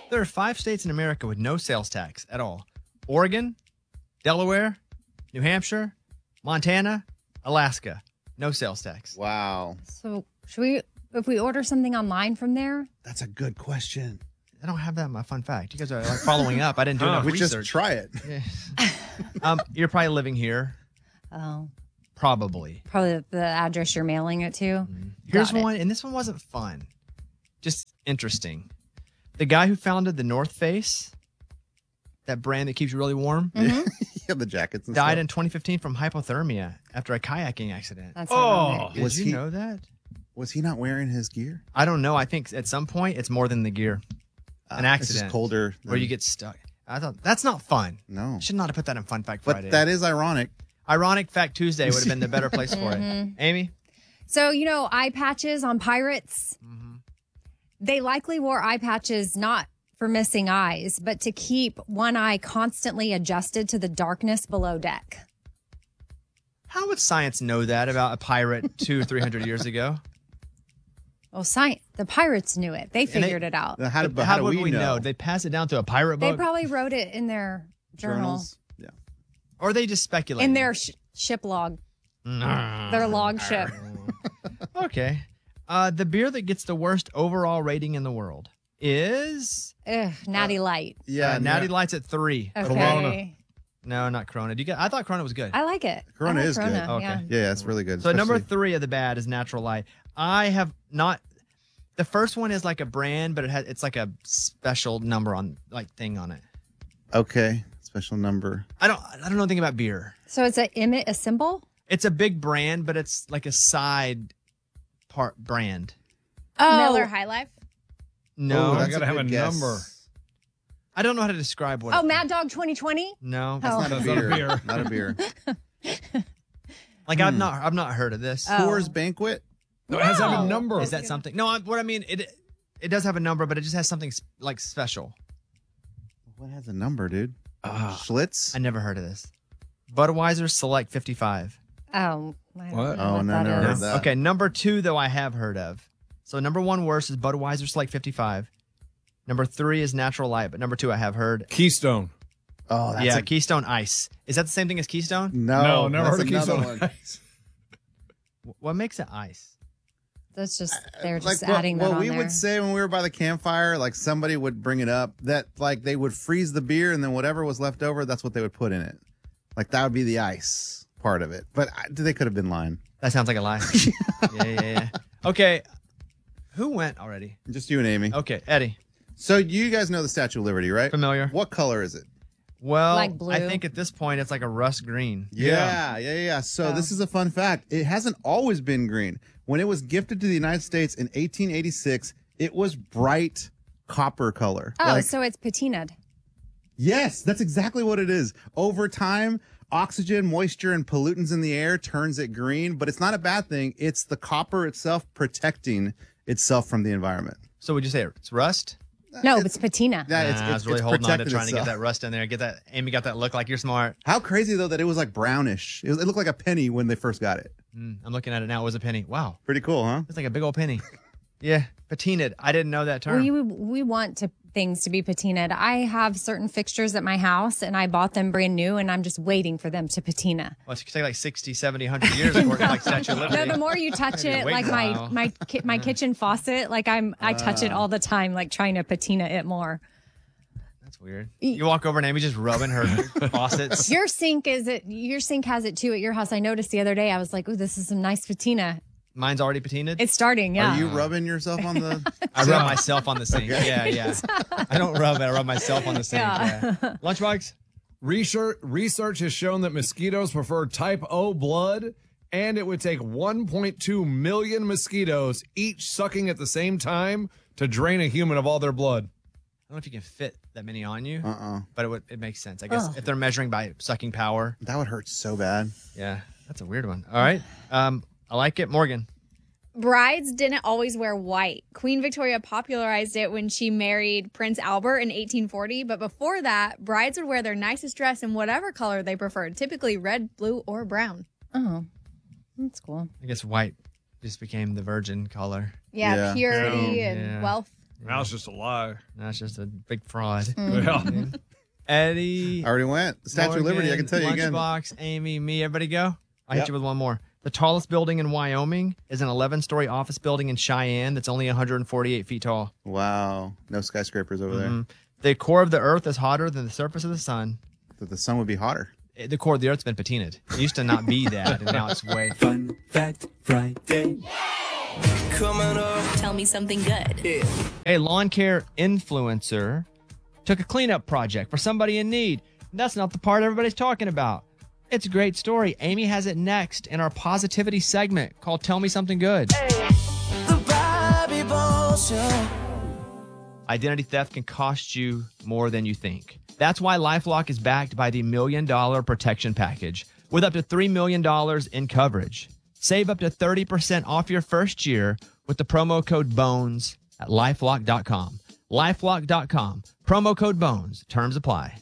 There are 5 states in America with no sales tax at all: Oregon, Delaware, New Hampshire, Montana, Alaska. No sales tax. Wow. So if we order something online from there? That's a good question. I don't have that in my fun fact. You guys are like following up. I didn't do enough We research. just try it. Yeah. You're probably living here. Oh, Probably. probably the address you're mailing it to. Here's Got it. one, and this one wasn't fun. Just interesting. The guy who founded the North Face, that brand that keeps you really warm, Yeah, the jackets and died stuff. in 2015 from hypothermia after a kayaking accident. That's ironic. Did Was you he- know that? Was he not wearing his gear? I don't know. I think at some point it's more than the gear. An It's accident. just colder. Where you get stuck. I thought that's not fun. No. Should not have put that in Fun Fact But Friday. that is ironic. Ironic Fact Tuesday would have been the better place for it. Mhm. Amy? So, eye patches on pirates, they likely wore eye patches not for missing eyes, but to keep one eye constantly adjusted to the darkness below deck. How would science know that about a pirate 200-300 years ago? Well, the pirates knew it. They figured it out. How do would we know? They pass it down to a pirate They book? probably wrote it in their journal, Yeah. Or they just speculate? in their ship log, their log ship. Okay. The beer that gets the worst overall rating in the world is Ugh, Natty Light. Natty Light's at 3. Okay. No, not Corona. I thought Corona was good. I like it. Corona I like is good. Corona, Yeah, it's really good. So number especially- 3 of the bad is Natural Light. I have not. The first one is like a brand, but it's like a special number on thing on it. Okay, special number. I don't know anything about beer. So it's a symbol? It's a big brand, but it's like a side part brand. Oh, Miller High Life. No, Ooh, I that's gotta a have good a guess. number. I don't know how to describe what. Oh, Mad Dog 2020? No, Oh. Not a That's not a beer. beer. Not a beer. like I've not heard of this. Oh. Coors Banquet. No, it has to have a number. Is that something? No, what I mean it does have a number, but it just has something like special. What has a number, dude? Schlitz. I never heard of this. Budweiser Select 55. Oh, I don't What? know Oh, what no, that never is. heard that. Okay, number 2 though I have heard of. So number 1 worst is Budweiser Select 55. Number 3 is Natural Light, but number 2 I have heard. Keystone. Oh, that's Keystone Ice. Is that the same thing as Keystone? no, never that's heard of another Keystone. one. What makes it ice? That's just, they're Like just adding that what on we there. would say when we were by the campfire, like somebody would bring it up that like they would freeze the beer and then whatever was left over, that's what they would put in it. Like that would be the ice part of it. But they could have been lying. That sounds like a lie. yeah. Okay. Who went already? Just you and Amy. Okay, Eddie. So you guys know the Statue of Liberty, right? Familiar. What color is it? Well, Like blue? I think at this point it's like a rust green. Yeah. So this is a fun fact. It hasn't always been green. When it was gifted to the United States in 1886, it was bright copper color. Oh, so it's patinaed. Yes, that's exactly what it is. Over time, oxygen, moisture, and pollutants in the air turns it green, but it's not a bad thing. It's the copper itself protecting itself from the environment. So would you say it's rust? No, it's patina. Yeah, Nah, I was really holding on to protecting trying to get itself. that rust in there. Get that. Amy got that look like you're smart. How crazy though that it was like brownish. It looked like a penny when they first got it. I'm looking at it now. It was a penny. Wow, Pretty cool, huh? it's like a big old penny. Yeah, patinaed. I didn't know that term. We want things to be patinaed. I have certain fixtures at my house, and I bought them brand new, and I'm just waiting for them to patina. Well, it's like 60, 70, 100 years according to like Statue of Liberty. No, the more you touch Maybe it, wait like a while. my kitchen faucet, like I touch it all the time, like trying to patina it more. That's weird. You walk over and Amy just rubbing her faucets. Your sink has it too at your house. I noticed the other day. I was like, "Oh, this is some nice patina." Mine's already patinaed. It's starting, yeah. Are you rubbing yourself on the I rub myself on the sink. Yeah. I don't rub it. I rub myself on the sink. Yeah. Yeah. Lunchbox? Research has shown that mosquitoes prefer type O blood, and it would take 1.2 million mosquitoes, each sucking at the same time, to drain a human of all their blood. I don't know if you can fit that many on you, Uh-uh. but it makes sense. I guess if they're measuring by sucking power. That would hurt so bad. Yeah, that's a weird one. All right. I like it. Morgan. Brides didn't always wear white. Queen Victoria popularized it when she married Prince Albert in 1840. But before that, brides would wear their nicest dress in whatever color they preferred, typically red, blue, or brown. Oh, that's cool. I guess white just became the virgin color. Yeah, Yeah. purity Yeah. and wealth. Now it's just a lie. That's just a big fraud. Yeah. Eddie, I already went. The Statue of Liberty, I can tell you again. Lunchbox, Amy, me, everybody go. I'll hit Yep. you with one more. The tallest building in Wyoming is an 11-story office building in Cheyenne that's only 148 feet tall. Wow. No skyscrapers over there. The core of the earth is hotter than the surface of the sun. That the sun would be hotter. The core of the earth's been patinaed. It used to not be that, and now it's way. Fun Fact Friday. Coming up. Tell me something good. A lawn care influencer took a cleanup project for somebody in need. And that's not the part everybody's talking about. It's a great story. Amy has it next in our positivity segment called Tell Me Something Good. The Bobby Bones Show. Identity theft can cost you more than you think. That's why LifeLock is backed by the $1 Million Protection Package with up to $3 million in coverage. Save up to 30% off your first year with the promo code BONES at LifeLock.com. LifeLock.com. Promo code BONES. Terms apply.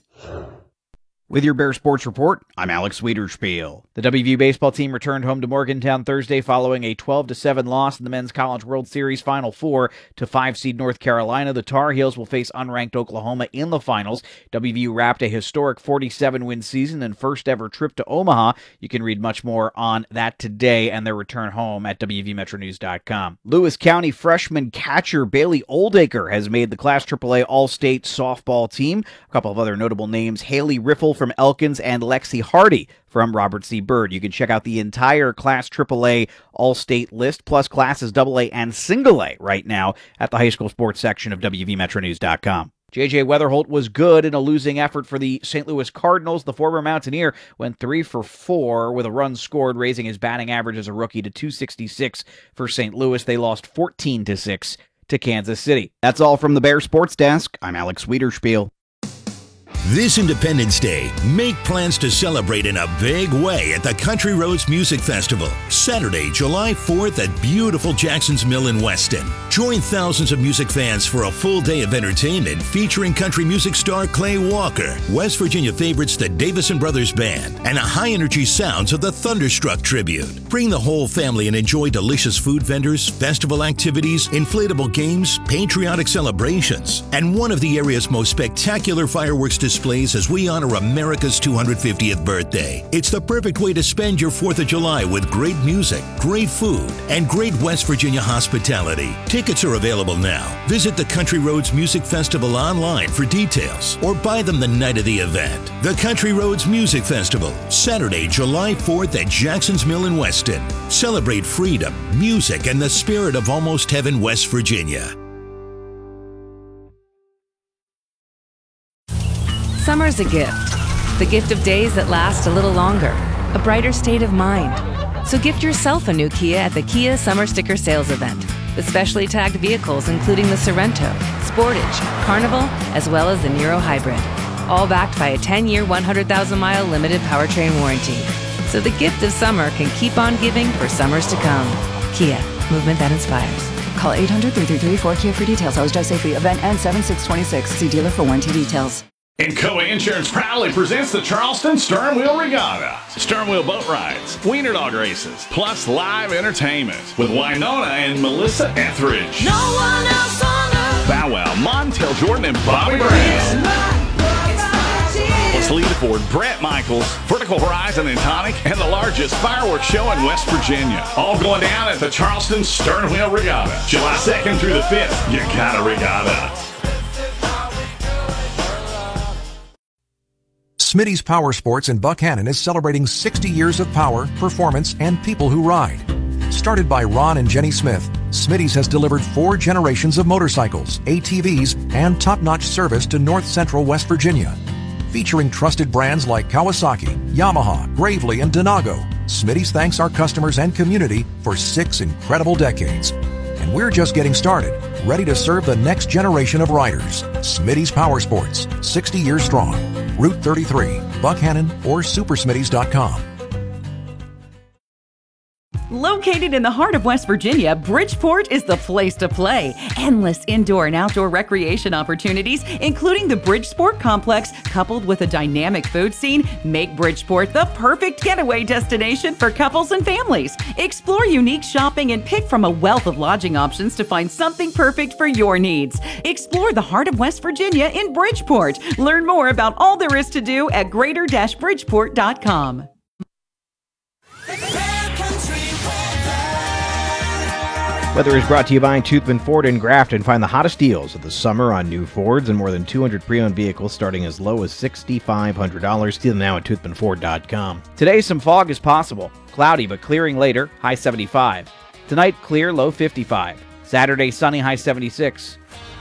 With your Bear Sports Report, I'm Alex Wiederspiel. The WVU baseball team returned home to Morgantown Thursday following a 12-7 loss in the Men's College World Series Final Four to 5-seed North Carolina. The Tar Heels will face unranked Oklahoma in the finals. WVU wrapped a historic 47-win season and first-ever trip to Omaha. You can read much more on that today and their return home at WVMetroNews.com. Lewis County freshman catcher Bailey Oldacre has made the Class AAA All-State softball team. A couple of other notable names, Haley Riffle from Elkins and Lexi Hardy from Robert C. Byrd. You can check out the entire Class AAA All-State list, plus classes AA and Single A right now at the high school sports section of WVMetroNews.com. J.J. Weatherholt was good in a losing effort for the St. Louis Cardinals. The former Mountaineer went 3 for 4 with a run scored, raising his batting average as a rookie to .266 for St. Louis. They lost 14-6 to Kansas City. That's all from the Bear Sports Desk. I'm Alex Wiederspiel. This Independence Day, make plans to celebrate in a big way at the Country Roads Music Festival, Saturday, July 4th at beautiful Jackson's Mill in Weston. Join thousands of music fans for a full day of entertainment featuring country music star Clay Walker, West Virginia favorites the Davison Brothers Band, and high-energy sounds of the Thunderstruck Tribute. Bring the whole family and enjoy delicious food vendors, festival activities, inflatable games, patriotic celebrations, and one of the area's most spectacular fireworks displays as we honor America's 250th birthday. It's the perfect way to spend your 4th of July with great music, great food, and great West Virginia hospitality. Tickets are available now. Visit the Country Roads Music Festival online for details or buy them the night of the event. The Country Roads Music Festival, Saturday, July 4th at Jackson's Mill in Weston. Celebrate freedom, music, and the spirit of Almost Heaven, West Virginia. Summer's a gift. The gift of days that last a little longer. A brighter state of mind. So gift yourself a new Kia at the Kia Summer Sticker Sales Event. With specially tagged vehicles including the Sorrento, Sportage, Carnival, as well as the Niro Hybrid. All backed by a 10-year, 100,000-mile limited powertrain warranty. So the gift of summer can keep on giving for summers to come. Kia, movement that inspires. Call 800-333-4KIA for details. Always drive safely. Event ends 7/6/26. See dealer for warranty details. Encoa Insurance proudly presents the Charleston Stern Wheel Regatta. Stern Wheel boat rides, wiener dog races, plus live entertainment with Winona and Melissa Etheridge. No one else on earth. Bow Wow, Montel Jordan, and Bobby Brown. Plus lead forward Brett Michaels, Vertical Horizon and Tonic, and the largest fireworks show in West Virginia. All going down at the Charleston Stern Wheel Regatta. July 2nd through the 5th. You got a regatta. Smitty's Power Sports in Buckhannon is celebrating 60 years of power, performance, and people who ride. Started by Ron and Jenny Smith, Smitty's has delivered 4 generations of motorcycles, ATVs, and top-notch service to North Central West Virginia. Featuring trusted brands like Kawasaki, Yamaha, Gravely, and Donago, Smitty's thanks our customers and community for 6 incredible decades. And we're just getting started, ready to serve the next generation of riders. Smitty's Power Sports, 60 years strong. Route 33, Buckhannon, or supersmitty's.com. Located in the heart of West Virginia, Bridgeport is the place to play. Endless indoor and outdoor recreation opportunities, including the Bridgeport Complex, coupled with a dynamic food scene, make Bridgeport the perfect getaway destination for couples and families. Explore unique shopping and pick from a wealth of lodging options to find something perfect for your needs. Explore the heart of West Virginia in Bridgeport. Learn more about all there is to do at greater-bridgeport.com. Weather is brought to you by Toothman Ford in Grafton. Find the hottest deals of the summer on new Fords and more than 200 pre-owned vehicles starting as low as $6,500. See them now at toothmanford.com. Today, some fog is possible. Cloudy but clearing later, high 75. Tonight, clear, low 55. Saturday, sunny, high 76.